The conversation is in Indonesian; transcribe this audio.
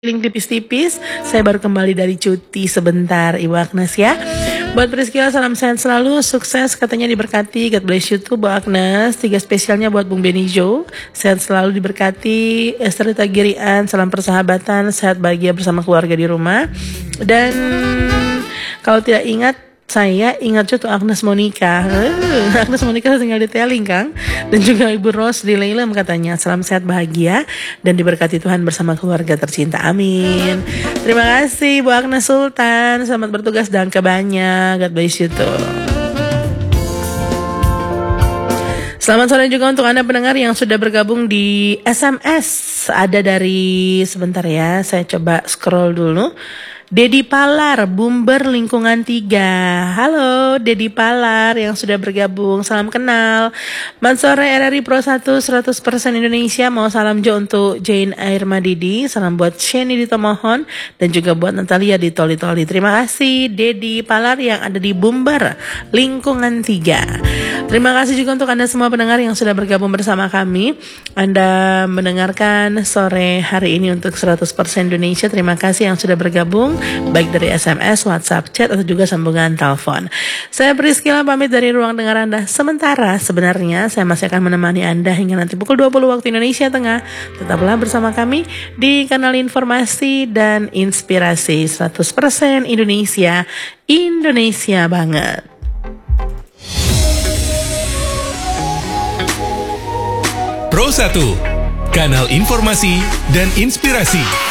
link tipis-tipis. Saya baru kembali dari cuti sebentar, Ibu Agnes ya. Buat Priscila, salam sehat selalu, sukses, katanya diberkati. God bless you too, Bu Agnes. 3 spesialnya buat Bung Benijo, sehat selalu diberkati. Esther Tagirian, salam persahabatan, sehat bahagia bersama keluarga di rumah. Dan kalau tidak ingat, saya ingat tuh Agnes Monica. Agnes Monica tinggal di Teling, Kang. Dan juga Ibu Ros di Leilem katanya, salam sehat bahagia dan diberkati Tuhan bersama keluarga tercinta. Amin. Terima kasih Bu Agnes Sultan. Selamat bertugas dan kebanyak. God bless you too. Selamat sore juga untuk Anda pendengar yang sudah bergabung di SMS. Ada dari, sebentar ya, saya coba scroll dulu. Dedi Palar, Bumber Lingkungan 3. Halo Dedi Palar yang sudah bergabung, salam kenal. Mansore RRI Pro 1 100% Indonesia. Mau salam jo untuk Jane Air Madidi. Salam buat Sheni di Tomohon dan juga buat Natalia di Toli-Toli. Terima kasih Dedi Palar yang ada di Bumber Lingkungan 3. Terima kasih juga untuk Anda semua pendengar yang sudah bergabung bersama kami. Anda mendengarkan sore hari ini untuk 100% Indonesia. Terima kasih yang sudah bergabung, baik dari SMS, WhatsApp, chat, atau juga sambungan telepon. Saya Priscila pamit dari ruang dengar Anda. Sementara sebenarnya saya masih akan menemani Anda hingga nanti pukul 20 waktu Indonesia Tengah. Tetaplah bersama kami di kanal informasi dan inspirasi 100% Indonesia. Indonesia banget. Pro 1, kanal informasi dan inspirasi.